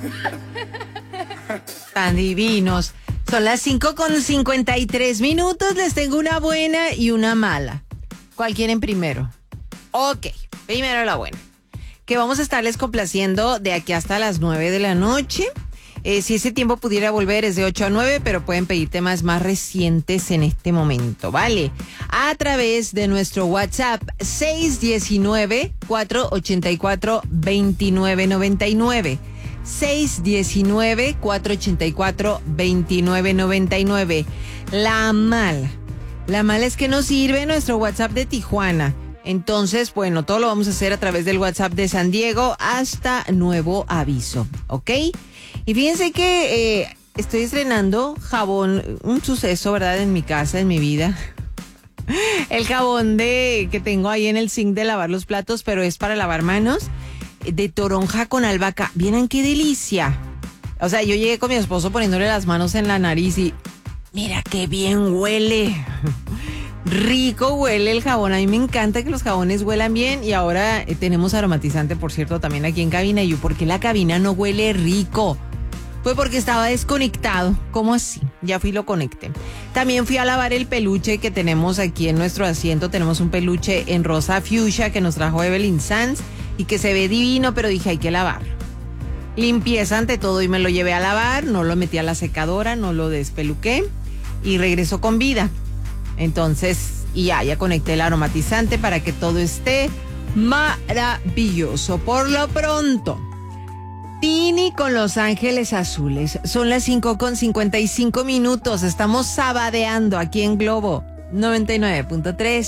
Tan divinos. Son las 5:53. Les tengo una buena y una mala. ¿Cuál quieren primero? Ok, primero la buena. Que vamos a estarles complaciendo de aquí hasta las 9 de la noche. Si ese tiempo pudiera volver es de 8 a 9, pero pueden pedir temas más recientes en este momento, ¿vale? A través de nuestro WhatsApp 619-484-2999. 619-484-2999. La mala es que no sirve nuestro WhatsApp de Tijuana. Entonces, bueno, todo lo vamos a hacer a través del WhatsApp de San Diego hasta nuevo aviso, ¿ok? Y fíjense que estoy estrenando jabón, un suceso, ¿verdad? En mi casa, en mi vida. El jabón que tengo ahí en el zinc de lavar los platos, pero es para lavar manos, de toronja con albahaca. ¿Vieran qué delicia? O sea, yo llegué con mi esposo poniéndole las manos en la nariz y mira qué bien huele. Rico huele el jabón. A mí me encanta que los jabones huelan bien. Y ahora tenemos aromatizante, por cierto, también aquí en cabina. Y yo, ¿por qué la cabina no huele rico? Pues porque estaba desconectado. ¿Cómo así? Ya fui y lo conecté. También fui a lavar el peluche que tenemos aquí en nuestro asiento. Tenemos un peluche en rosa fuchsia que nos trajo Evelyn Sanz y que se ve divino, pero dije, hay que lavarlo. Limpieza ante todo y me lo llevé a lavar. No lo metí a la secadora, no lo despeluqué y regresó con vida. Entonces, y ya conecté el aromatizante para que todo esté maravilloso. Por lo pronto, Tini con Los Ángeles Azules. Son las 5:55. Estamos sabadeando aquí en Globo 99.3.